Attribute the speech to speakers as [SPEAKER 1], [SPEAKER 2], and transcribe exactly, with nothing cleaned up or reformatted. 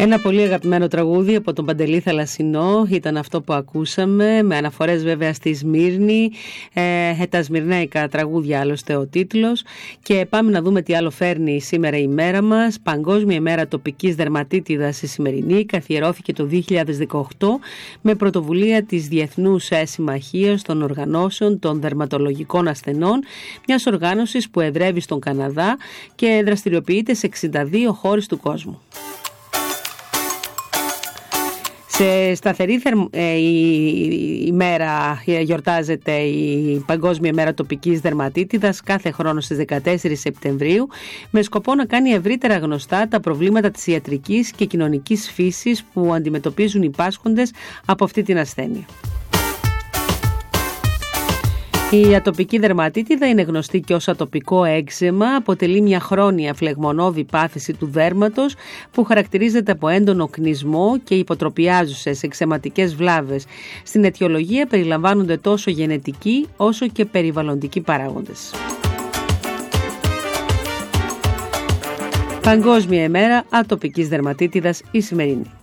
[SPEAKER 1] Ένα πολύ αγαπημένο τραγούδι από τον Παντελή Θαλασσινό ήταν αυτό που ακούσαμε, με αναφορές βέβαια στη Σμύρνη, ε, τα σμυρναϊκά τραγούδια άλλωστε ο τίτλος. Και πάμε να δούμε τι άλλο φέρνει σήμερα η μέρα μας. Παγκόσμια ημέρα τοπικής δερματίτιδας η σημερινή καθιερώθηκε το δύο χιλιάδες δεκαοκτώ με πρωτοβουλία της Διεθνούς Συμμαχίας των Οργανώσεων των Δερματολογικών Ασθενών, μιας οργάνωσης που εδρεύει στον Καναδά και δραστηριοποιείται σε εξήντα δύο χώρες του κόσμου. Σε σταθερή θερμ... ε, η... ημέρα γιορτάζεται η Παγκόσμια ημέρα τοπικής δερματίτιδας κάθε χρόνο στις δεκατέσσερις Σεπτεμβρίου, με σκοπό να κάνει ευρύτερα γνωστά τα προβλήματα της ιατρικής και κοινωνικής φύσης που αντιμετωπίζουν οι πάσχοντες από αυτή την ασθένεια. Η ατοπική δερματίτιδα είναι γνωστή και ως ατοπικό έκζεμα, αποτελεί μια χρόνια φλεγμονώδη πάθηση του δέρματος που χαρακτηρίζεται από έντονο κνισμό και υποτροπιάζουσες εκζεματικές βλάβες. Στην αιτιολογία περιλαμβάνονται τόσο γενετικοί όσο και περιβαλλοντικοί παράγοντες. Παγκόσμια ημέρα ατοπικής δερματίτιδας η σημερινή.